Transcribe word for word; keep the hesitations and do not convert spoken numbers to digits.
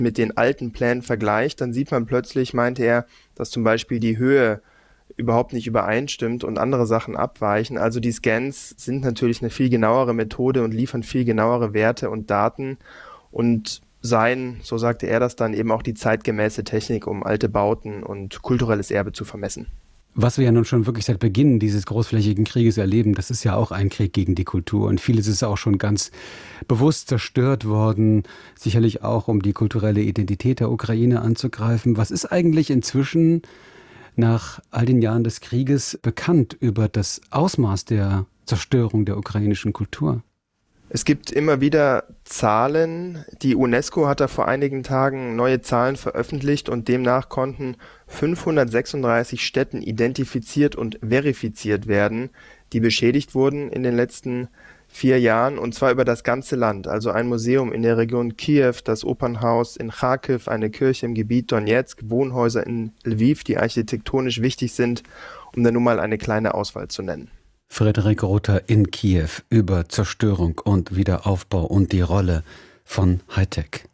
mit den alten Plänen vergleicht, dann sieht man plötzlich, meinte er, dass zum Beispiel die Höhe überhaupt nicht übereinstimmt und andere Sachen abweichen. Also die Scans sind natürlich eine viel genauere Methode und liefern viel genauere Werte und Daten und seien, so sagte er das dann, eben auch die zeitgemäße Technik, um alte Bauten und kulturelles Erbe zu vermessen. Was wir ja nun schon wirklich seit Beginn dieses großflächigen Krieges erleben, das ist ja auch ein Krieg gegen die Kultur. Und vieles ist auch schon ganz bewusst zerstört worden, sicherlich auch, um die kulturelle Identität der Ukraine anzugreifen. Was ist eigentlich inzwischen nach all den Jahren des Krieges bekannt über das Ausmaß der Zerstörung der ukrainischen Kultur? Es gibt immer wieder Zahlen. Die UNESCO hat da vor einigen Tagen neue Zahlen veröffentlicht und demnach konnten fünfhundertsechsunddreißig Stätten identifiziert und verifiziert werden, die beschädigt wurden in den letzten vier Jahren, und zwar über das ganze Land. Also ein Museum in der Region Kiew, das Opernhaus in Charkiw, eine Kirche im Gebiet Donezk, Wohnhäuser in Lviv, die architektonisch wichtig sind, um da nur mal eine kleine Auswahl zu nennen. Frederik Rother in Kiew über Zerstörung und Wiederaufbau und die Rolle von Hightech.